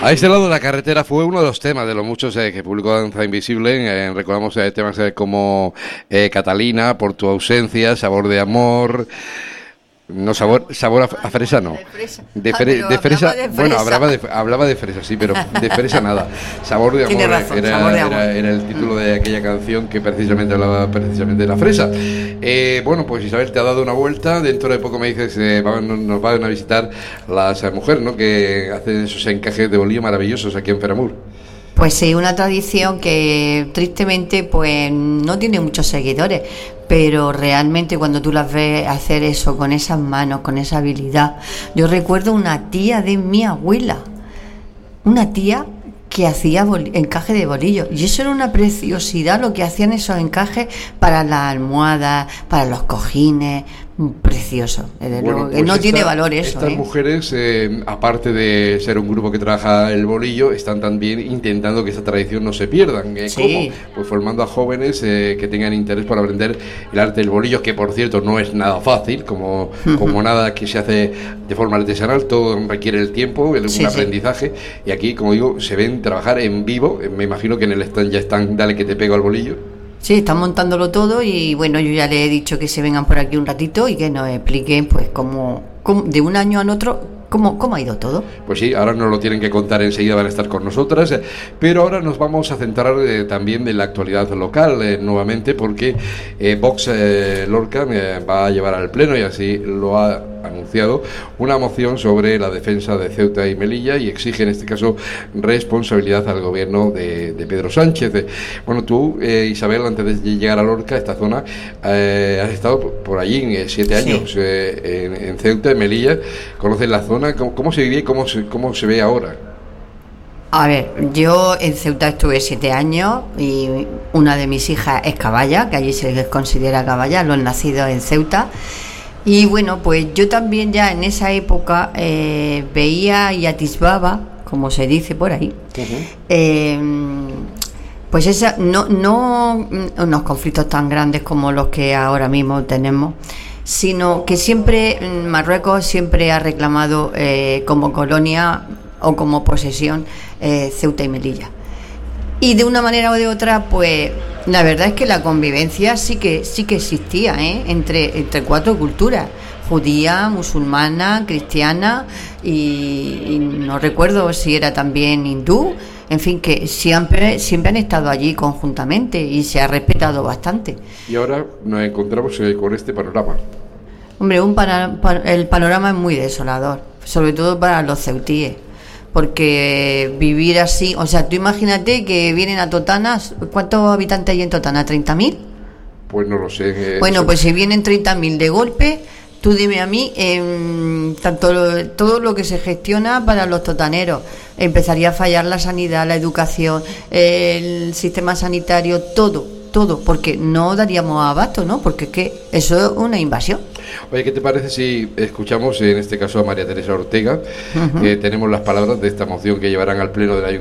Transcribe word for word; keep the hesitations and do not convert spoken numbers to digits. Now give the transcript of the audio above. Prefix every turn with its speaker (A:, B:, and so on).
A: A este lado de la carretera fue uno de los temas de los muchos eh, que publicó Danza Invisible. Eh, recordamos eh, temas eh, como eh, Catalina, Por tu ausencia, Sabor de amor. No, sabor sabor a, a fresa no.
B: De fresa.
A: De,
B: Ah,
A: fre,
B: pero
A: de fresa,
B: hablaba de
A: bueno,
B: fresa.
A: hablaba de, hablaba de fresa, sí, pero de fresa nada. Sabor de amor,
B: Tiene razón,
A: era,
B: Sabor de amor.
A: Era, era el título de aquella canción que precisamente hablaba precisamente de la fresa. Eh, bueno, pues Isabel te ha dado una vuelta. Dentro de poco me dices, eh, van, nos van a visitar las eh, mujeres, ¿no? Que hacen esos encajes de bolillo maravillosos aquí en Feramur.
B: Pues sí, una tradición que tristemente pues no tiene muchos seguidores, pero realmente cuando tú las ves hacer eso con esas manos, con esa habilidad. Yo recuerdo una tía de mi abuela, una tía que hacía bol- encaje de bolillo, y eso era una preciosidad lo que hacían esos encajes para las almohadas, para los cojines, precioso. Desde
A: Bueno,
B: luego, que
A: pues
B: no
A: esta-
B: tiene valor eso.
A: Estas
B: ¿eh?
A: mujeres, eh, aparte de ser un grupo que trabaja el bolillo, están también intentando que esta tradición no se pierda. ¿Eh?
B: Sí.
A: ¿Cómo? Pues formando a jóvenes eh, que tengan interés por aprender el arte del bolillo, que por cierto no es nada fácil, como, como nada que se hace de forma artesanal, todo requiere el tiempo, el,
B: Sí,
A: un
B: sí.
A: aprendizaje, y aquí, como digo, se ven trabajar en vivo. Eh, Me imagino que en el stand ya están, dale que te pego al bolillo.
B: Sí, están montándolo todo y bueno, yo ya le he dicho que se vengan por aquí un ratito y que nos expliquen pues cómo, cómo de un año al otro, cómo, cómo ha ido todo.
A: Pues sí, ahora nos lo tienen que contar enseguida, van a estar con nosotras, eh, pero ahora nos vamos a centrar eh, también en la actualidad local eh, nuevamente, porque eh, Vox eh, Lorca eh, va a llevar al Pleno, y así lo ha anunciado, una moción sobre la defensa de Ceuta y Melilla, y exige en este caso responsabilidad al gobierno de, de Pedro Sánchez. Eh, bueno, tú, eh, Isabel, antes de llegar a Lorca, esta zona, eh, has estado por- por allí eh, siete
B: Sí.
A: años eh, en, en Ceuta, en Melilla, conoces la zona. ¿Cómo, cómo se vivía y cómo se, cómo se ve ahora?
B: A ver, yo en Ceuta estuve siete años y una de mis hijas es caballa, que allí se les considera caballa, los nacidos en Ceuta. Y bueno, pues yo también ya en esa época eh, veía y atisbaba, como se dice por ahí, eh, pues esa, no, no unos conflictos tan grandes como los que ahora mismo tenemos, sino que siempre mm, Marruecos siempre ha reclamado eh, como colonia o como posesión eh, Ceuta y Melilla. Y de una manera o de otra, pues la verdad es que la convivencia sí que sí que existía, ¿eh? entre, entre cuatro culturas, judía, musulmana, cristiana y, y no recuerdo si era también hindú, en fin, que siempre, siempre han estado allí conjuntamente y se ha respetado bastante.
A: Y ahora nos encontramos eh, con este panorama.
B: Hombre, un pana- pa- el panorama es muy desolador, sobre todo para los ceutíes, porque vivir así, o sea, tú imagínate que vienen a Totana, ¿cuántos habitantes hay en Totana? ¿treinta mil?
A: Pues no lo sé. eh,
B: Bueno,
A: eso-
B: pues si vienen treinta mil de golpe, tú dime a mí, eh, tanto lo- todo lo que se gestiona para los totaneros, empezaría a fallar la sanidad, la educación, el sistema sanitario, todo, todo, porque no daríamos abasto, ¿no? Porque es que eso es una invasión.
A: Oye, ¿qué te parece si escuchamos en este caso a María Teresa Ortega?
B: Ujú.
A: Eh, tenemos las palabras de esta moción que llevarán al Pleno del Ayuntamiento